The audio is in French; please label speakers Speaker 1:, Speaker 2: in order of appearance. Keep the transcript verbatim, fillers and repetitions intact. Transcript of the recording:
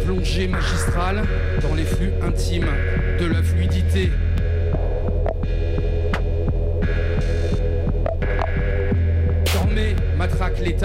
Speaker 1: plongée magistrale dans les flux intimes de la fluidité. Dormez, matraque l'État.